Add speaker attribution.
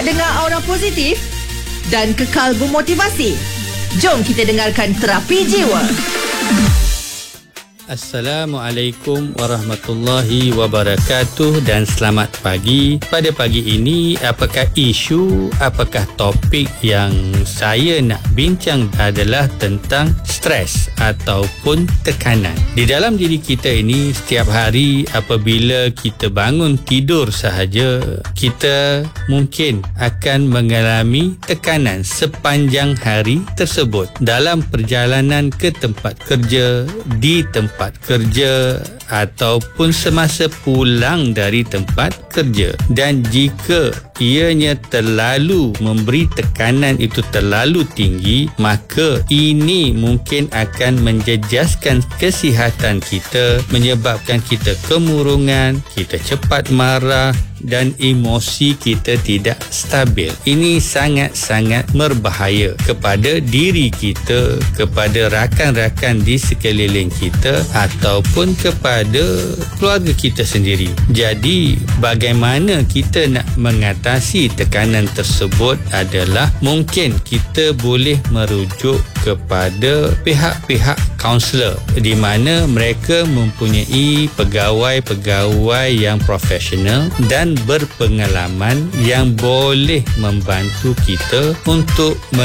Speaker 1: Nak dengar aura positif dan kekal bermotivasi? Jom kita dengarkan Terapi Jiwa.
Speaker 2: Assalamualaikum warahmatullahi wabarakatuh dan selamat pagi. Pada pagi ini, apakah isu, apakah topik yang saya nak bincang adalah tentang stres ataupun tekanan. Di dalam diri kita ini, setiap hari apabila kita bangun tidur sahaja, kita mungkin akan mengalami tekanan sepanjang hari tersebut. Dalam perjalanan ke tempat kerja, di tempat kerja ataupun semasa pulang dari tempat kerja. Dan jika ianya terlalu memberi tekanan itu terlalu tinggi, maka ini mungkin akan menjejaskan kesihatan kita, menyebabkan kita kemurungan, kita cepat marah dan emosi kita tidak stabil. Ini sangat-sangat berbahaya kepada diri kita, kepada rakan-rakan di sekeliling kita ataupun kepada keluarga kita sendiri. Jadi, bagaimana kita nak mengatasi tekanan tersebut adalah mungkin kita boleh merujuk kepada pihak-pihak kaunselor di mana mereka mempunyai pegawai-pegawai yang profesional dan berpengalaman yang boleh membantu kita untuk